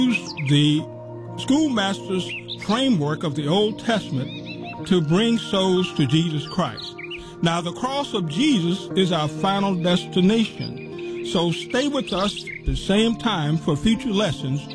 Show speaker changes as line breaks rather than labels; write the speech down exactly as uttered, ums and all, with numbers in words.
use the schoolmaster's framework of the Old Testament to bring souls to Jesus Christ. Now, the cross of Jesus is our final destination. So stay with us at the same time for future lessons